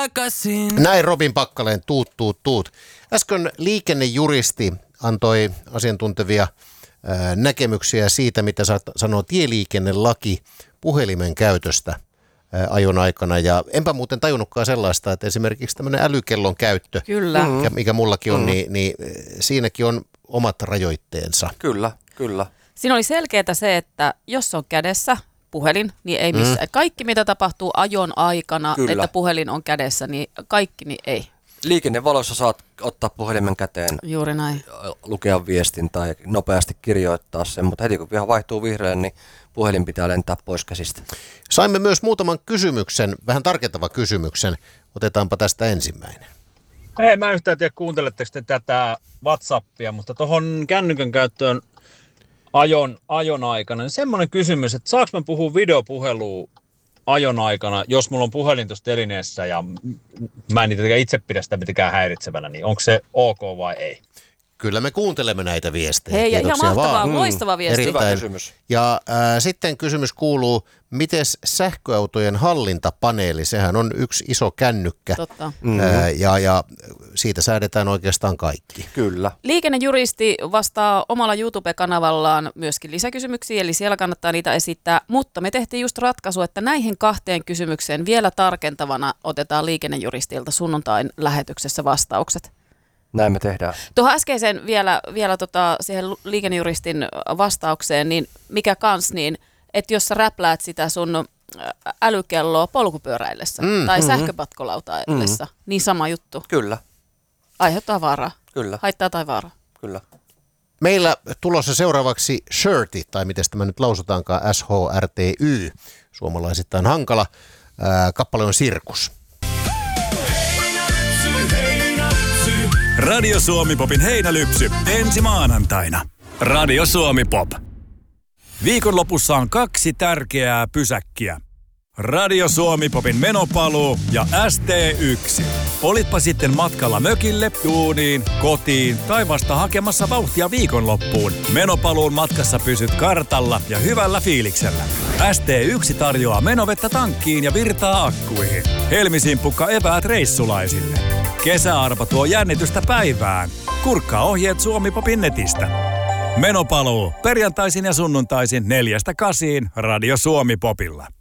takaisin. Näin Robin Packalén, tuut. Äsken liikennejuristi antoi asiantuntevia näkemyksiä siitä, mitä sanoo tieliikennelaki puhelimen käytöstä ajon aikana. Ja enpä muuten tajunnutkaan sellaista, että esimerkiksi tämmöinen älykellon käyttö, Kyllä. mikä mullakin on, niin siinäkin on omat rajoitteensa. Kyllä. Siinä oli selkeää se, että jos on kädessä puhelin, niin ei missään. Kaikki, mitä tapahtuu ajon aikana, Kyllä. että puhelin on kädessä, niin kaikki niin ei. Liikennevalossa saat ottaa puhelimen käteen, Juuri näin. lukea viestin tai nopeasti kirjoittaa sen, mutta heti kun viha vaihtuu vihreään, niin puhelin pitää lentää pois käsistä. Saimme myös muutaman kysymyksen, vähän tarkentavan kysymyksen. Otetaanpa tästä ensimmäinen. Hei, mä en yhtään tiedä, kuunteletteko te tätä WhatsAppia, mutta tuohon kännykän käyttöön ajon aikana, niin semmoinen kysymys, että saanko mä puhua videopuhelua ajon aikana, jos mulla on puhelin tuossa telineessä ja mä en niitä itse pidä sitä mitenkään häiritsevänä, niin onko se ok vai ei? Kyllä me kuuntelemme näitä viestejä. Hei, ja ihan Kiitoksia mahtavaa, vaan. loistava viesti. Erittäin. Hyvä kysymys. Ja sitten kysymys kuuluu, miten sähköautojen hallintapaneeli, sehän on yksi iso kännykkä. Totta. Ja siitä säädetään oikeastaan kaikki. Kyllä. Liikennejuristi vastaa omalla YouTube-kanavallaan myöskin lisäkysymyksiä, eli siellä kannattaa niitä esittää, mutta me tehtiin just ratkaisu, että näihin 2 kysymykseen vielä tarkentavana otetaan liikennejuristilta sunnuntain lähetyksessä vastaukset. Näin me tehdään. Tuohon äskeiseen vielä siihen liikennejuristin vastaukseen, niin mikä kans niin, että jos sä räpläät sitä sun älykelloa polkupyöräillessä tai sähköpatkolautaillessa, niin sama juttu. Kyllä. Aiheuttaa vaaraa. Kyllä. Haittaa tai vaaraa. Kyllä. Meillä tulossa seuraavaksi Shirty, tai miten tämä nyt lausutaankaan, SHRTY, suomalaisittain hankala. Kappale on Sirkus. Radio Suomi Popin heinälypsy ensi maanantaina. Radio Suomi Pop. Viikonlopussa on 2 tärkeää pysäkkiä. Radio Suomi Popin menopaluu ja ST1. Olitpa sitten matkalla mökille, duuniin, kotiin tai vasta hakemassa vauhtia viikonloppuun. Menopaluun matkassa pysyt kartalla ja hyvällä fiiliksellä. ST1 tarjoaa menovettä tankkiin ja virtaa akkuihin. Helmisimpukka eväät reissulaisille. Kesäarpa tuo jännitystä päivään. Kurkkaa ohjeet Suomi Popin netistä. Menopaluu perjantaisin ja sunnuntaisin 4-8 Radio Suomi Popilla.